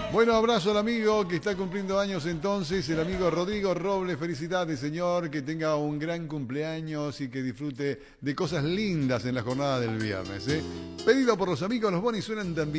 Bueno, abrazo al amigo que está cumpliendo años entonces, el amigo Rodrigo Robles. Felicidades, señor, que tenga un gran cumpleaños y que disfrute de cosas lindas en la jornada del viernes. Pedido por los amigos, los bonis suenan también.